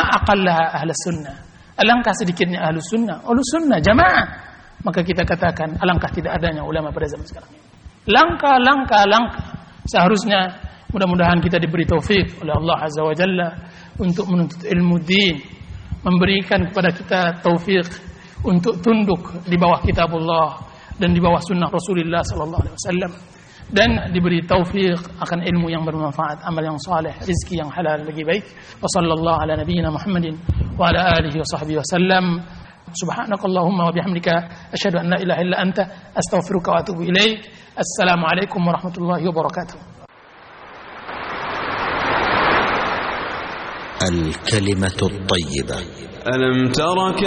aqallaha ahlus sunnah. Alangkah sedikitnya ahlus sunnah jamaah. Maka kita katakan alangkah tidak adanya ulama pada zaman sekarang. Langkah. Seharusnya mudah-mudahan kita diberi taufik oleh Allah Azza wa Jalla untuk menuntut ilmu din, memberikan kepada kita taufik untuk tunduk di bawah kitabullah dan di bawah sunnah Rasulullah sallallahu alaihi wasallam, dan diberi taufik akan ilmu yang bermanfaat, amal yang saleh, rezeki yang halal bagi baik. Wa sallallahu ala nabiyyina Muhammadin wa ala alihi wa sahbihi wasallam. Subhanakallahumma wa bihamdika asyhadu an la ilaha illa anta astaghfiruka wa atubu ilaik. Assalamualaikum warahmatullahi wabarakatuh. الكلمة الطيبة. ألم تر